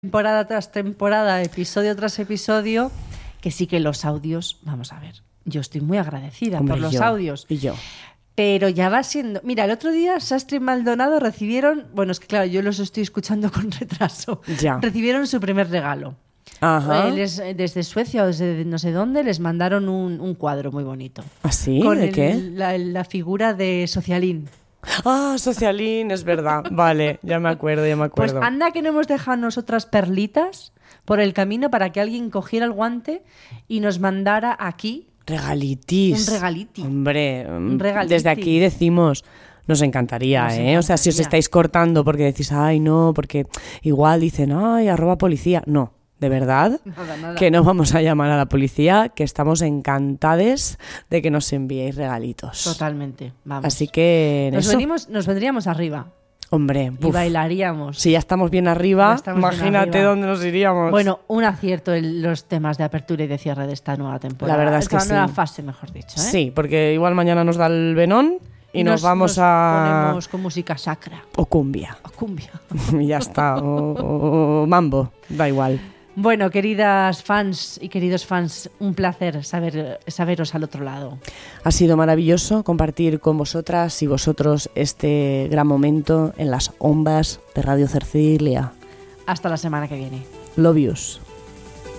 temporada tras temporada, episodio tras episodio, que sí que los audios, vamos a ver, yo estoy muy agradecida por los audios. Y yo. Pero ya va siendo... Mira, el otro día Sastre y Maldonado recibieron... Bueno, es que claro, yo los estoy escuchando con retraso. Ya. Recibieron su primer regalo. Ajá. Desde Suecia o desde no sé dónde les mandaron un cuadro muy bonito. ¿Ah, sí? Con ¿De qué? La figura de Socialín. Ah, Socialín, es verdad. Vale, ya me acuerdo. Pues anda que no hemos dejado nosotras perlitas por el camino para que alguien cogiera el guante y nos mandara aquí... Regalitis. Un regaliti. Hombre, un regaliti. Desde aquí decimos, nos encantaría, Nos ¿eh? encantaría. O sea, si os estáis cortando porque decís, ay, no, porque igual dicen, ay, @policía. No, de verdad, Nada. que no vamos a llamar a la policía, que estamos encantades de que nos enviéis regalitos. Totalmente, vamos. Así que en eso, Nos vendríamos arriba hombre, y bailaríamos. si ya estamos bien arriba, Ya estamos bien imagínate arriba. dónde nos iríamos. Bueno, un acierto en los temas de apertura y de cierre de esta nueva temporada. La verdad es que esta nueva sí. fase, mejor dicho. ¿eh? Sí, porque igual mañana nos da el venón y nos vamos a... ponemos con música sacra. O cumbia. O cumbia. Y ya está. O mambo. Da igual. Bueno, queridas fans y queridos fans, un placer saberos al otro lado. Ha sido maravilloso compartir con vosotras y vosotros este gran momento en las ondas de Radio Cercilia. Hasta la semana que viene. Love yous.